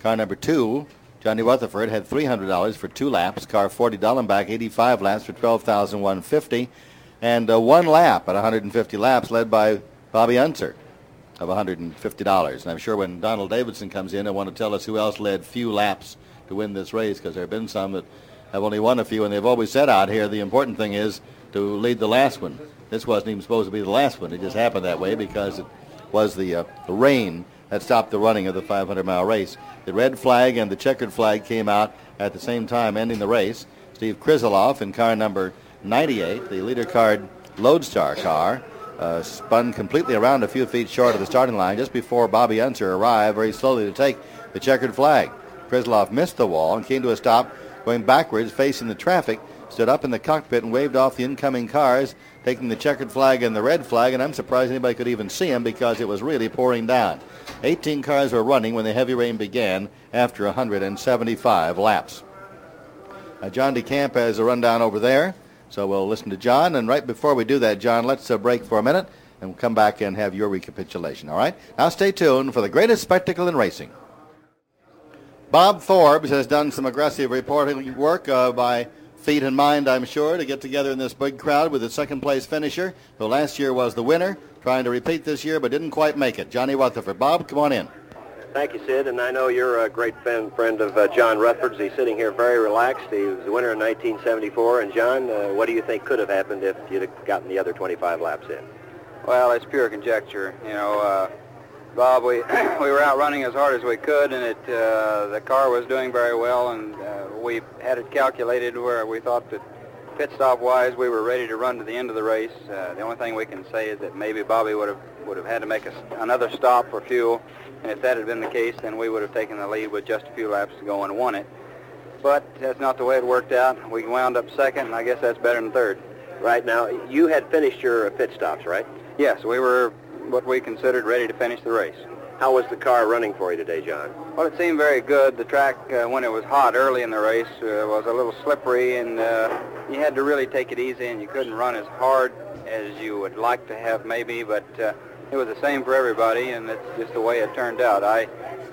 Car number 2, Johnny Rutherford, had $300 for 2 laps. Car 40, Dallenbach, 85 laps for $12,150. And 1 lap at 150 laps led by Bobby Unser of $150. And I'm sure when Donald Davidson comes in, he'll want to tell us who else led few laps to win this race, because there have been some that have only won a few, and they've always said out here the important thing is to lead the last one. This wasn't even supposed to be the last one. It just happened that way because it was the rain that stopped the running of the 500-mile race. The red flag and the checkered flag came out at the same time, ending the race. Steve Krizeloff in car number 98, the leader card Lodestar car, spun completely around a few feet short of the starting line just before Bobby Unser arrived very slowly to take the checkered flag. Krizeloff missed the wall and came to a stop going backwards, facing the traffic, stood up in the cockpit and waved off the incoming cars, taking the checkered flag and the red flag, and I'm surprised anybody could even see him because it was really pouring down. 18 cars were running when the heavy rain began after 175 laps. John DeCamp has a rundown over there, so we'll listen to John, and right before we do that, John, let's break for a minute, and we'll come back and have your recapitulation, all right? Now stay tuned for the greatest spectacle in racing. Bob Forbes has done some aggressive reporting work by feet and mind, I'm sure, to get together in this big crowd with the second-place finisher, who last year was the winner, trying to repeat this year but didn't quite make it. Johnny Rutherford. Bob, come on in. Thank you, Sid, and I know you're a great friend of John Rutherford's. He's sitting here very relaxed. He was the winner in 1974, and John, what do you think could have happened if you'd have gotten the other 25 laps in? Well, it's pure conjecture. You know, Bob, we were out running as hard as we could, and the car was doing very well, and we had it calculated where we thought that pit stop wise we were ready to run to the end of the race. The only thing we can say is that maybe Bobby would have had to make another stop for fuel, and if that had been the case, then we would have taken the lead with just a few laps to go and won it. But that's not the way it worked out. We wound up second, and I guess that's better than third. Right. Now, you had finished your pit stops, right? Yes, we were what we considered ready to finish the race. How was the car running for you today, John? Well, it seemed very good. The track, when it was hot early in the race, was a little slippery, and you had to really take it easy, and you couldn't run as hard as you would like to have maybe, but it was the same for everybody, and it's just the way it turned out. I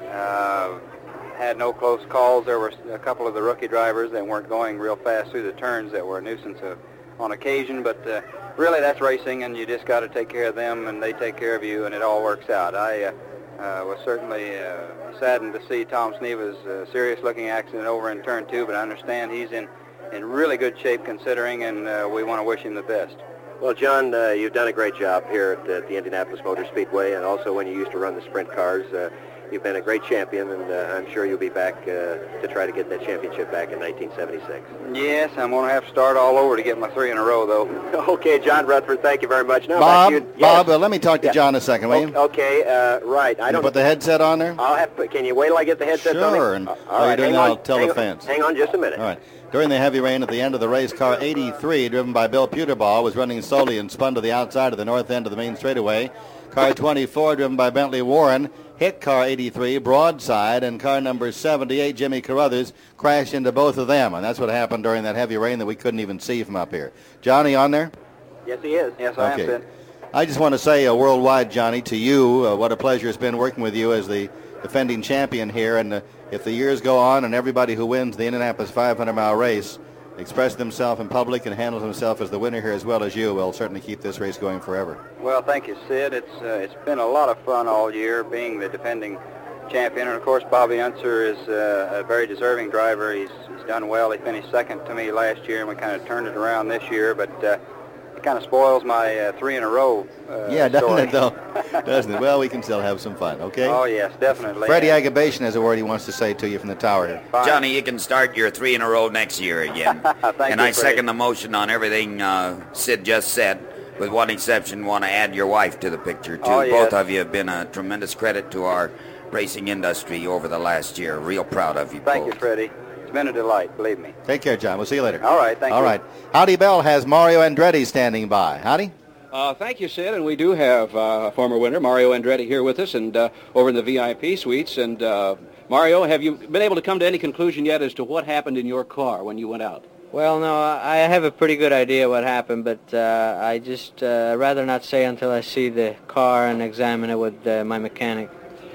had no close calls. There were a couple of the rookie drivers that weren't going real fast through the turns that were a nuisance on occasion, but really that's racing, and you just got to take care of them, and they take care of you, and it all works out. I was certainly saddened to see Tom Sneva's serious-looking accident over in Turn 2, but I understand he's in really good shape considering, and we want to wish him the best. Well, John, you've done a great job here at the Indianapolis Motor Speedway, and also when you used to run the sprint cars. You've been a great champion, and I'm sure you'll be back to try to get that championship back in 1976. Yes, I'm going to have to start all over to get my 3 in a row, though. Okay, John Rutherford, thank you very much. Now, Bob, yes. Bob, let me talk to John a second, will you? Okay, right. I don't put the headset on there? I'll have. Can you wait till I get the headset on? Sure, and while you're doing that, I'll tell the fans. Hang on just a minute. All right. During the heavy rain at the end of the race, car 83, driven by Bill Puterball, was running slowly and spun to the outside of the north end of the main straightaway. Car 24, driven by Bentley Warren, hit car 83 broadside, and car number 78, Jimmy Carruthers, crashed into both of them. And that's what happened during that heavy rain that we couldn't even see from up here. Johnny, on there? Yes, he is. Yes, I am, Sid. I just want to say worldwide, Johnny, to you, what a pleasure it's been working with you as the defending champion here. And if the years go on and everybody who wins the Indianapolis 500-mile race expresses himself in public and handles himself as the winner here as well as you, will certainly keep this race going forever. Well, thank you, Sid. It's been a lot of fun all year being the defending champion. And, of course, Bobby Unser is a very deserving driver. He's done well. He finished second to me last year, and we kind of turned it around this year. But it kind of spoils my 3 in a row Yeah, doesn't story. it, though? Doesn't it? Well, we can still have some fun, okay? Oh, yes, definitely. Freddie Agabation has a word he wants to say to you from the tower here. Fine. Johnny, you can start your 3 in a row next year again. Thank And you, I Freddie. second the motion on everything Sid just said. With one exception, want to add your wife to the picture, too. Oh, yes. Both of you have been a tremendous credit to our racing industry over the last year. Real proud of you Thank both. you, Freddie. It's been a delight, believe me. Take care, John. We'll see you later. All right, thank you. All right. Howdy Bell has Mario Andretti standing by. Howdy? Thank you, Sid, and we do have former winner Mario Andretti here with us and over in the VIP suites. And Mario, have you been able to come to any conclusion yet as to what happened in your car when you went out? Well, no, I have a pretty good idea what happened, but I just rather not say until I see the car and examine it with my mechanic.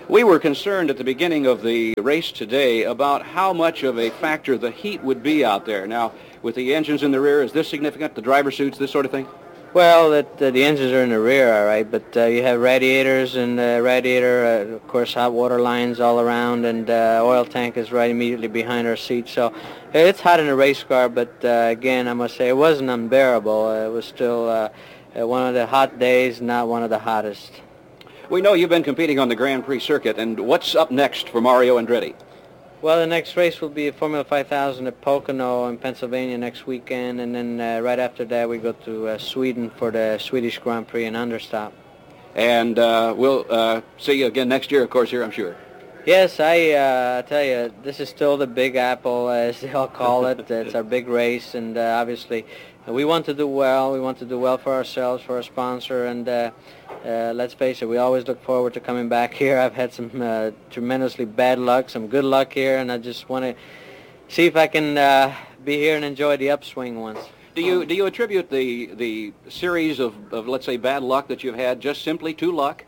We were concerned at the beginning of the race today about how much of a factor the heat would be out there. Now, with the engines in the rear, is this significant, the driver suits, this sort of thing? Well, the engines are in the rear, all right, but you have radiators and of course, hot water lines all around, and oil tank is right immediately behind our seat. So it's hot in the race car, but again, I must say it wasn't unbearable. It was still one of the hot days, not one of the hottest. We know you've been competing on the Grand Prix circuit, and what's up next for Mario Andretti? Well, the next race will be Formula 5000 at Pocono in Pennsylvania next weekend, and then right after that we go to Sweden for the Swedish Grand Prix in Understop. And we'll see you again next year, of course, here, I'm sure. Yes, I tell you, this is still the Big Apple, as they all call it. It's our big race, and obviously we want to do well. We want to do well for ourselves, for our sponsor, and let's face it, we always look forward to coming back here. I've had some tremendously bad luck, some good luck here, and I just want to see if I can be here and enjoy the upswing once. Do you attribute the series of, let's say, bad luck that you've had just simply to luck?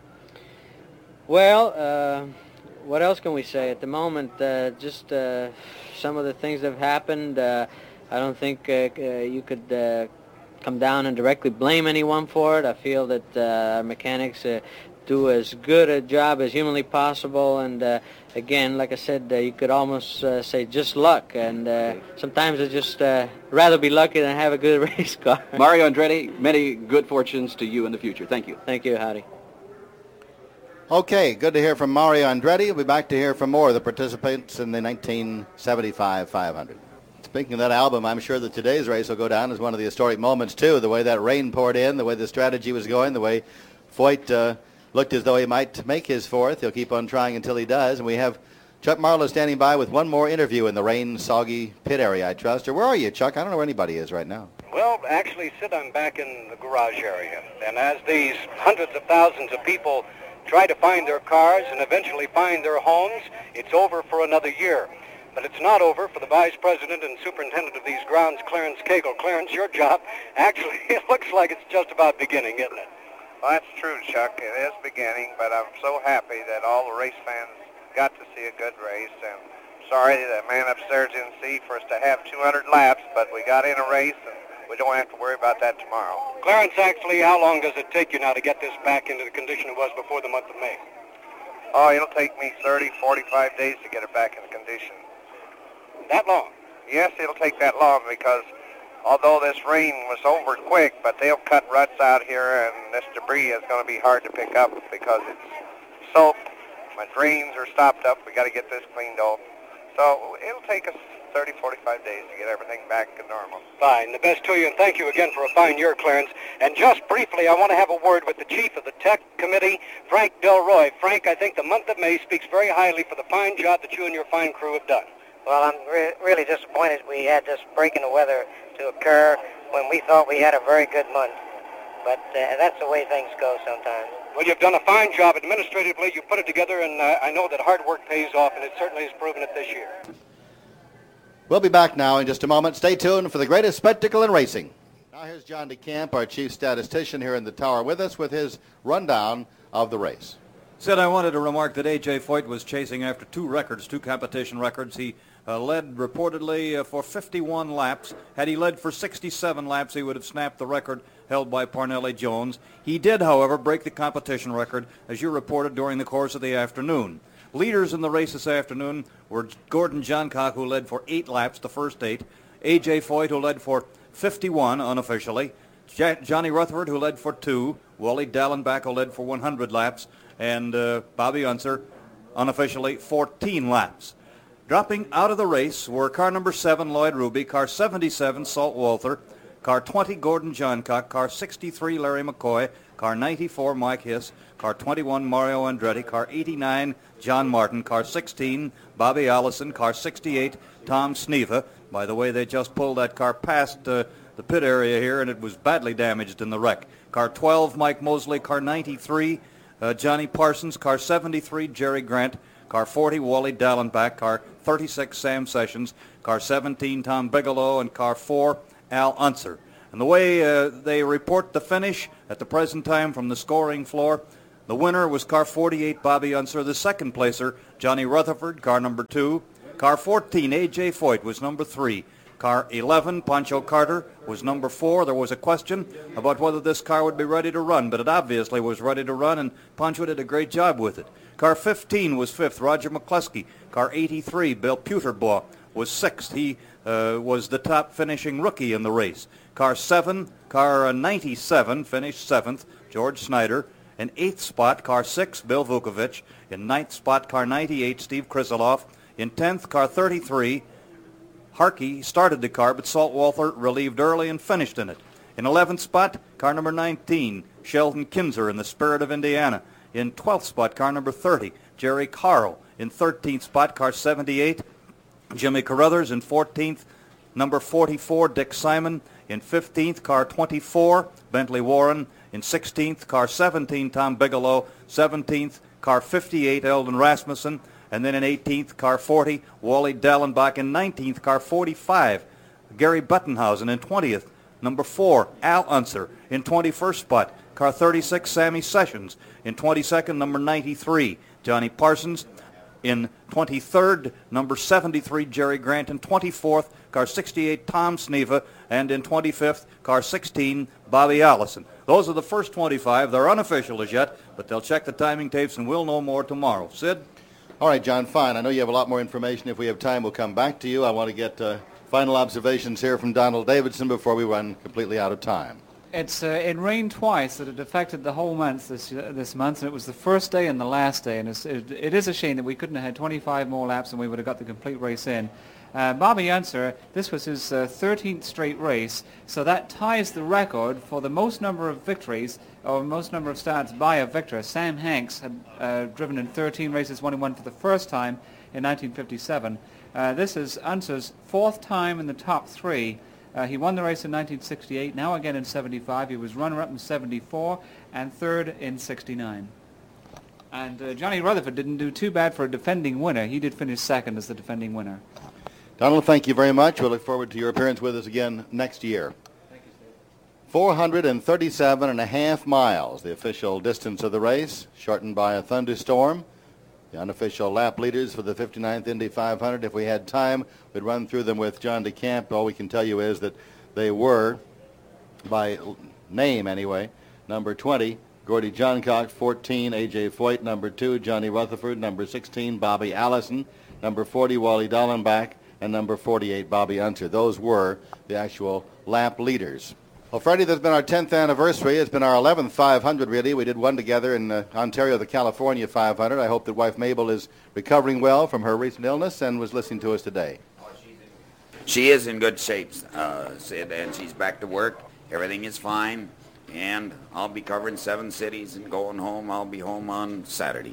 Well, what else can we say? At the moment, just some of the things that have happened, I don't think you could come down and directly blame anyone for it. I feel that our mechanics do as good a job as humanly possible, and again, like I said, you could almost say just luck, and sometimes I just rather be lucky than have a good race car. Mario Andretti, many good fortunes to you in the future. Thank you. Thank you, Howdy. Okay, good to hear from Mario Andretti. We'll be back to hear from more of the participants in the 1975 500. Speaking of that album, I'm sure that today's race will go down as one of the historic moments, too. The way that rain poured in, the way the strategy was going, the way Foyt looked as though he might make his fourth. He'll keep on trying until he does. And we have Chuck Marlowe standing by with one more interview in the rain-soggy pit area, I trust. Or where are you, Chuck? I don't know where anybody is right now. Well, actually, Sid, I'm back in the garage area. And as these hundreds of thousands of people try to find their cars and eventually find their homes, it's over for another year. But it's not over for the Vice President and Superintendent of these grounds, Clarence Cagle. Clarence, your job, actually, it looks like it's just about beginning, isn't it? Well, that's true, Chuck. It is beginning, but I'm so happy that all the race fans got to see a good race. And sorry the man upstairs didn't see for us to have 200 laps, but we got in a race, and we don't have to worry about that tomorrow. Clarence, actually, how long does it take you now to get this back into the condition it was before the month of May? Oh, it'll take me 30, 45 days to get it back in condition. That long? Yes, it'll take that long because although this rain was over quick, but they'll cut ruts out here, and this debris is going to be hard to pick up because it's soaked. My drains are stopped up. We got to get this cleaned off. So it'll take us 30, 45 days to get everything back to normal. Fine. The best to you, and thank you again for a fine year, Clarence. And just briefly, I want to have a word with the chief of the tech committee, Frank Delroy. Frank, I think the month of May speaks very highly for the fine job that you and your fine crew have done. Well, I'm really disappointed we had this break in the weather to occur when we thought we had a very good month. But that's the way things go sometimes. Well, you've done a fine job administratively. You put it together, and I know that hard work pays off, and it certainly has proven it this year. We'll be back now in just a moment. Stay tuned for the greatest spectacle in racing. Now here's John DeCamp, our chief statistician here in the tower with us with his rundown of the race. Sid, I wanted to remark that A.J. Foyt was chasing after two competition records. He led reportedly for 51 laps. Had he led for 67 laps, he would have snapped the record held by Parnelli Jones. He did, however, break the competition record, as you reported, during the course of the afternoon. Leaders in the race this afternoon were Gordon Johncock, who led for 8 laps, the first 8. A.J. Foyt, who led for 51 unofficially. Johnny Rutherford, who led for 2. Wally Dallenbach, who led for 100 laps. And Bobby Unser, unofficially, 14 laps. Dropping out of the race were car number 7, Lloyd Ruby, car 77, Salt Walther, car 20, Gordon Johncock, car 63, Larry McCoy, car 94, Mike Hiss, car 21, Mario Andretti, car 89, John Martin, car 16, Bobby Allison, car 68, Tom Sneva. By the way, they just pulled that car past the pit area here, and it was badly damaged in the wreck. Car 12, Mike Mosley, car 93, Johnny Parsons, car 73, Jerry Grant, car 40, Wally Dallenbach, car 36, Sam Sessions, car 17, Tom Bigelow, and car 4, Al Unser. And the way they report the finish at the present time from the scoring floor, The winner was car 48, Bobby Unser. The second placer, Johnny Rutherford, car number 2. Car 14, A.J. Foyt, was number 3. Car 11, Pancho Carter, was number 4. There was a question about whether this car would be ready to run, but it obviously was ready to run, and Pancho did a great job with it. Car 15 was 5th, Roger McCluskey. Car 83, Bill Puterbaugh, was 6th. He was the top finishing rookie in the race. Car 97, finished 7th, George Snyder. In 8th spot, car 6, Bill Vukovich. In 9th spot, car 98, Steve Krisiloff. In 10th, car 33, Harkey started the car, but Saltwater relieved early and finished in it. In 11th spot, car number 19, Sheldon Kinzer in the Spirit of Indiana. In 12th spot, car number 30, Jerry Carl. In 13th spot, car 78, Jimmy Carruthers. In 14th, number 44, Dick Simon. In 15th, car 24, Bentley Warren. In 16th, car 17, Tom Bigelow. 17th, car 58, Eldon Rasmussen. And then in 18th, car 40, Wally Dallenbach. In 19th, car 45, Gary Buttenhausen. In 20th, number 4, Al Unser. In 21st spot, car 36, Sammy Sessions. In 22nd, number 93, Johnny Parsons. In 23rd, number 73, Jerry Grant. In 24th, car 68, Tom Sneva. And in 25th, car 16, Bobby Allison. Those are the first 25. They're unofficial as yet, but they'll check the timing tapes and we'll know more tomorrow. Sid? All right, John, fine. I know you have a lot more information. If we have time, we'll come back to you. I want to get final observations here from Donald Davidson before we run completely out of time. It rained twice, that it affected the whole month this month, and it was the first day and the last day, and it is a shame that we couldn't have had 25 more laps and we would have got the complete race in. Bobby Unser, this was his 13th straight race, so that ties the record for the most number of victories, or most number of starts by a victor. Sam Hanks had driven in 13 races, won for the first time in 1957. This is Unser's 4th time in the top 3. He won the race in 1968, now again in 75. He was runner-up in 74 and 3rd in 69. And Johnny Rutherford didn't do too bad for a defending winner. He did finish 2nd as the defending winner. Donald, thank you very much. We'll look forward to your appearance with us again next year. Thank you, Steve. 437.5 miles, the official distance of the race, shortened by a thunderstorm. The unofficial lap leaders for the 59th Indy 500. If we had time, we'd run through them with John DeCamp. All we can tell you is that they were, by name anyway, number 20, Gordy Johncock. 14, A.J. Foyt. Number 2, Johnny Rutherford. Number 16, Bobby Allison. Number 40, Wally Dallenbach. And number 48, Bobby Unser. Those were the actual lap leaders. Well, Freddie, this has been our 10th anniversary. It's been our 11th 500, really. We did one together in Ontario, the California 500. I hope that wife Mabel is recovering well from her recent illness and was listening to us today. She is in good shape, Sid, and she's back to work. Everything is fine, and I'll be covering 7 cities and going home. I'll be home on Saturday.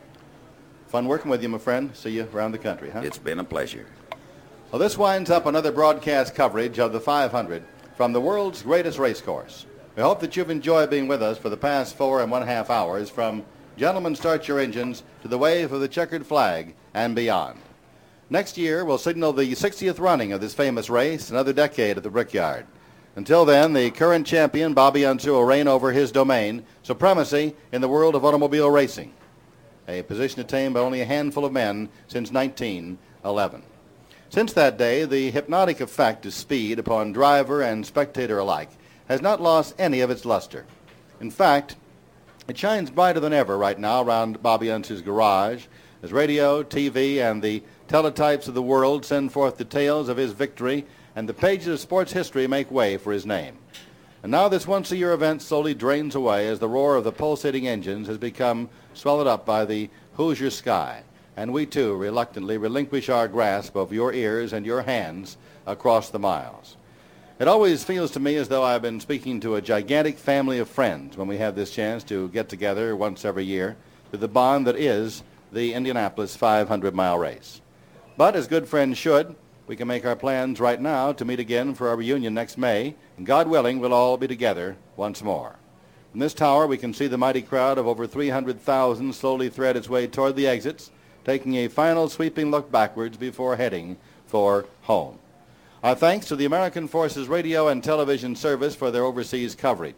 Fun working with you, my friend. See you around the country, huh? It's been a pleasure. Well, this winds up another broadcast coverage of the 500 from the world's greatest race course. We hope that you've enjoyed being with us for the past 4.5 hours from Gentlemen, Start Your Engines to the Wave of the Checkered Flag and beyond. Next year, we'll signal the 60th running of this famous race, another decade at the Brickyard. Until then, the current champion, Bobby Unser, will reign over his domain, supremacy in the world of automobile racing, a position attained by only a handful of men since 1911. Since that day, the hypnotic effect of speed upon driver and spectator alike has not lost any of its luster. In fact, it shines brighter than ever right now around Bobby Unser's garage as radio, TV, and the teletypes of the world send forth the tales of his victory and the pages of sports history make way for his name. And now this once-a-year event slowly drains away as the roar of the pulsating engines has become swallowed up by the Hoosier sky. And we, too, reluctantly relinquish our grasp of your ears and your hands across the miles. It always feels to me as though I've been speaking to a gigantic family of friends when we have this chance to get together once every year with the bond that is the Indianapolis 500-mile race. But as good friends should, we can make our plans right now to meet again for our reunion next May, and God willing, we'll all be together once more. From this tower, we can see the mighty crowd of over 300,000 slowly thread its way toward the exits, taking a final sweeping look backwards before heading for home. Our thanks to the American Forces Radio and Television Service for their overseas coverage.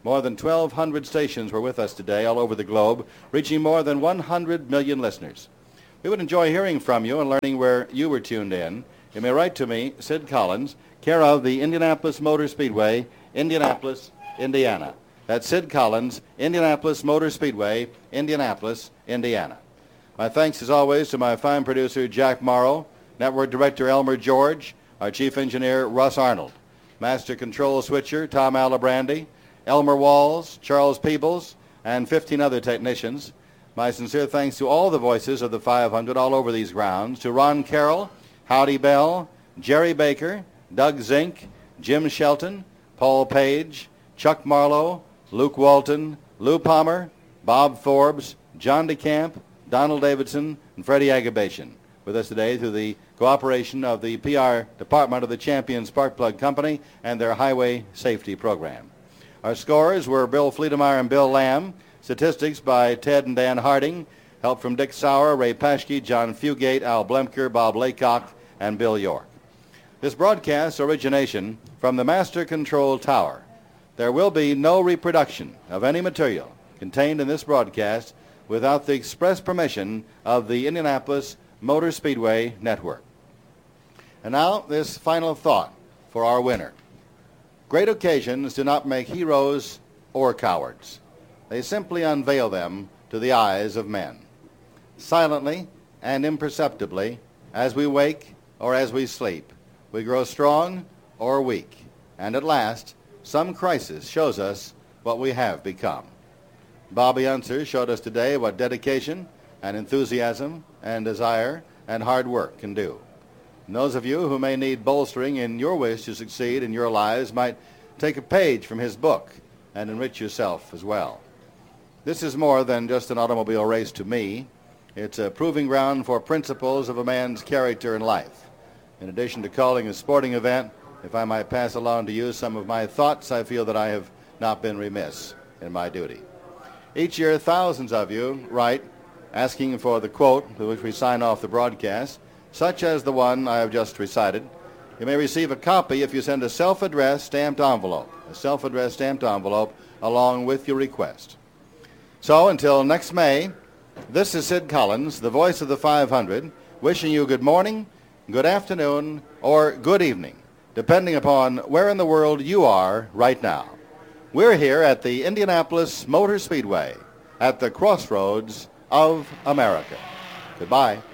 More than 1,200 stations were with us today all over the globe, reaching more than 100 million listeners. We would enjoy hearing from you and learning where you were tuned in. You may write to me, Sid Collins, care of the Indianapolis Motor Speedway, Indianapolis, Indiana. That's Sid Collins, Indianapolis Motor Speedway, Indianapolis, Indiana. My thanks, as always, to my fine producer, Jack Morrow, Network Director Elmer George, our Chief Engineer, Russ Arnold, Master Control Switcher, Tom Alibrandi, Elmer Walls, Charles Peebles, and 15 other technicians. My sincere thanks to all the voices of the 500 all over these grounds, to Ron Carroll, Howdy Bell, Jerry Baker, Doug Zink, Jim Shelton, Paul Page, Chuck Marlowe, Luke Walton, Lou Palmer, Bob Forbes, John DeCamp, Donald Davidson, and Freddie Agabation. With us today through the cooperation of the PR department of the Champion Spark Plug Company and their Highway Safety Program. Our scorers were Bill Fleetemeyer and Bill Lamb. Statistics by Ted and Dan Harding. Help from Dick Sauer, Ray Paschke, John Fugate, Al Blemker, Bob Laycock, and Bill York. This broadcast origination from the Master Control Tower. There will be no reproduction of any material contained in this broadcast without the express permission of the Indianapolis Motor Speedway Network. And now this final thought for our winner. Great occasions do not make heroes or cowards. They simply unveil them to the eyes of men. Silently and imperceptibly, as we wake or as we sleep, we grow strong or weak, and at last, some crisis shows us what we have become. Bobby Unser showed us today what dedication and enthusiasm and desire and hard work can do. And those of you who may need bolstering in your wish to succeed in your lives might take a page from his book and enrich yourself as well. This is more than just an automobile race to me. It's a proving ground for principles of a man's character and life. In addition to calling a sporting event, if I might pass along to you some of my thoughts, I feel that I have not been remiss in my duty. Each year, thousands of you write asking for the quote with which we sign off the broadcast, such as the one I have just recited. You may receive a copy if you send a self-addressed stamped envelope, along with your request. So until next May, this is Sid Collins, the voice of the 500, wishing you good morning, good afternoon, or good evening, depending upon where in the world you are right now. We're here at the Indianapolis Motor Speedway, at the crossroads of America. Goodbye.